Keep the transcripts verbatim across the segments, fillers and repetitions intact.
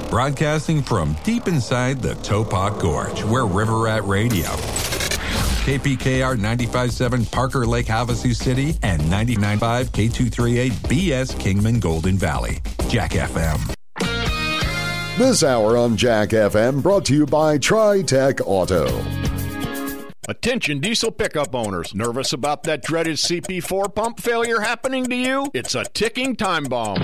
Broadcasting from deep inside the Topok Gorge, where River Rat Radio. K P K R ninety-five point seven Parker Lake, Havasu City, and ninety-nine point five K two thirty-eight B S Kingman, Golden Valley. Jack F M. This hour on Jack F M brought to you by Tri-Tech Auto. Attention diesel pickup owners. Nervous about that dreaded C P four pump failure happening to you? It's a ticking time bomb.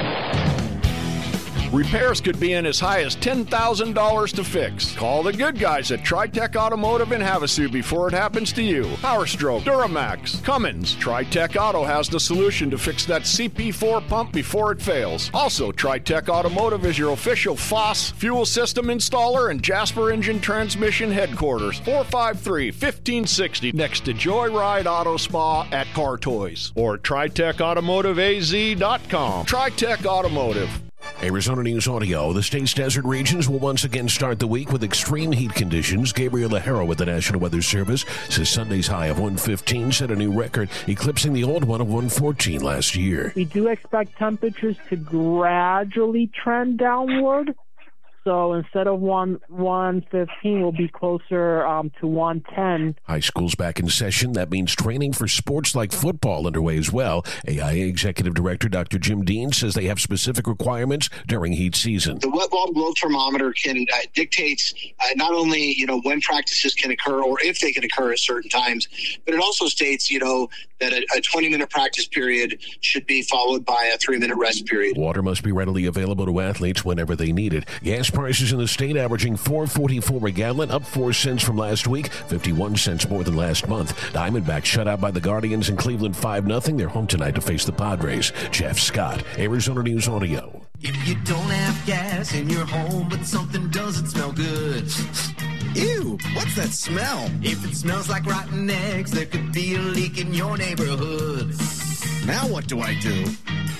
Repairs could be in as high as ten thousand dollars to fix. Call the good guys at Tri-Tech Automotive in Havasu before it happens to you. PowerStroke, Duramax, Cummins. Tri-Tech Auto has the solution to fix that C P four pump before it fails. Also, Tri-Tech Automotive is your official F O S fuel system installer and Jasper Engine Transmission headquarters. four five three, one five six zero next to Joyride Auto Spa at Car Toys. Or Tri Tech Automotive A Z dot com. Tri-Tech Automotive. Arizona News Audio. The state's desert regions will once again start the week with extreme heat conditions. Gabriel Laharo with the National Weather Service says Sunday's high of one fifteen set a new record, eclipsing the old one of one fourteen last year. We do expect temperatures to gradually trend downward. So instead of one one fifteen, we'll be closer um, to one ten. High school's back in session. That means training for sports like football underway as well. A I A Executive Director Doctor Jim Dean says they have specific requirements during heat season. The wet bulb glow thermometer can uh, dictates uh, not only you know when practices can occur or if they can occur at certain times, but it also states you know that a twenty minute practice period should be followed by a three minute rest period. Water must be readily available to athletes whenever they need it. Gas prices in the state averaging four forty-four a gallon, up four cents from last week, fifty-one cents more than last month. Diamondbacks shut out by the Guardians in Cleveland five nothing. They're home tonight to face the Padres. Jeff Scott, Arizona News Audio. If you don't have gas in your home, but something doesn't smell good. Ew, what's that smell? If it smells like rotten eggs, there could be a leak in your neighborhood. Now what do I do?